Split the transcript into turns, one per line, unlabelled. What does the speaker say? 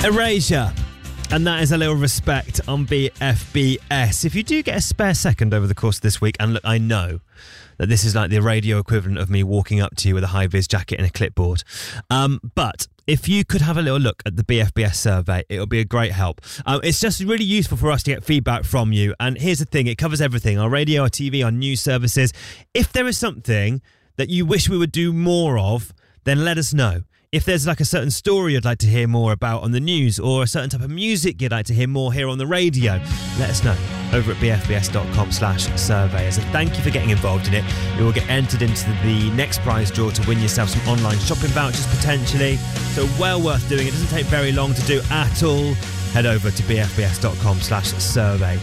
Erasure. And that is a little respect on BFBS. If you do get a spare second over the course of this week, and look, I know that this is like the radio equivalent of me walking up to you with a high-vis jacket and a clipboard. But if you could have a little look at the BFBS survey, it'll be a great help. It's just really useful for us to get feedback from you. And here's the thing, it covers everything, our radio, our TV, our news services. If there is something that you wish we would do more of, then let us know. If there's like a certain story you'd like to hear more about on the news, or a certain type of music you'd like to hear more here on the radio, let us know over at bfbs.com/survey. As a thank you for getting involved in it, you will get entered into the next prize draw to win yourself some online shopping vouchers potentially. So well worth doing. It doesn't take very long to do at all. Head over to bfbs.com/survey.